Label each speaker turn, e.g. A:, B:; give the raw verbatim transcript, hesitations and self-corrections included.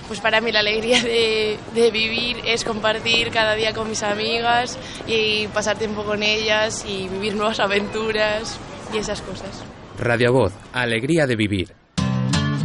A: Pues para mí la alegría de, de vivir es compartir cada día con mis amigas y pasar tiempo con ellas y vivir nuevas aventuras y esas cosas.
B: Radio Voz, alegría de vivir.